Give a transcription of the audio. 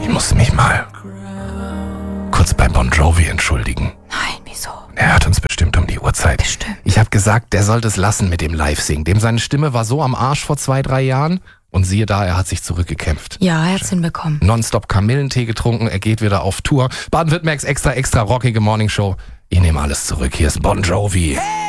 Ich muss mich mal kurz bei Bon Jovi entschuldigen. Nein, wieso? Er hört uns bestimmt um die Uhrzeit. Bestimmt. Ich habe gesagt, der sollte es lassen mit dem Live-Singen. Dem seine Stimme war so am Arsch vor 2-3 Jahren. Und siehe da, er hat sich zurückgekämpft. Ja, er hat's hinbekommen. Nonstop Kamillentee getrunken, er geht wieder auf Tour. Baden-Württembergs extra rockige Morningshow. Ich nehme alles zurück. Hier ist Bon Jovi.